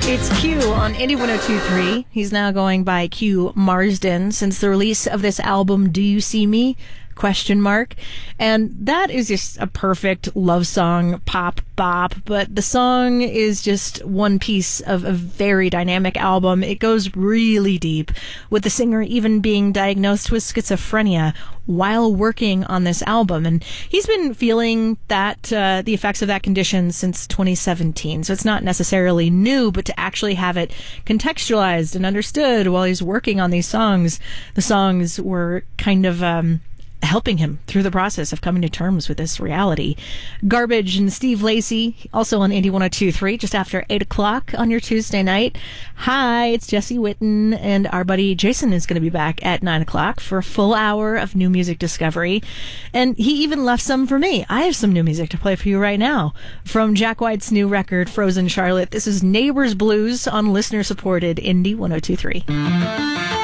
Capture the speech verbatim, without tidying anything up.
It's Q on Indie one oh two point three. He's now going by Q Marsden since the release of this album, Do You See Me? Question mark. And that is just a perfect love song, pop bop, but the song is just one piece of a very dynamic album. It goes really deep, with the singer even being diagnosed with schizophrenia while working on this album. And he's been feeling that, uh, the effects of that condition since twenty seventeen. So it's not necessarily new, but to actually have it contextualized and understood while he's working on these songs, the songs were kind of, um, helping him through the process of coming to terms with this reality. Garbage and Steve Lacy, also on Indie one oh two point three, just after eight o'clock on your Tuesday night. Hi, it's Jesse Witten, and our buddy Jason is going to be back at nine o'clock for a full hour of new music discovery. And he even left some for me. I have some new music to play for you right now. From Jack White's new record, Frozen Charlotte, this is Neighbors Blues on listener-supported Indie one oh two point three.